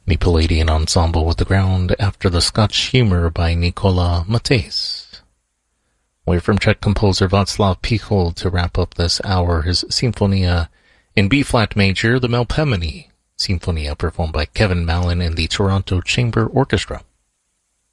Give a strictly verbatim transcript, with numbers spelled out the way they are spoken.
The Palladian Ensemble with the Ground after the Scotch Humour by Nicola Mattès. We're from Czech composer Václav Pichl to wrap up this hour, his Sinfonia in B-flat major, the Melpomene Sinfonia, performed by Kevin Mallon and the Toronto Chamber Orchestra.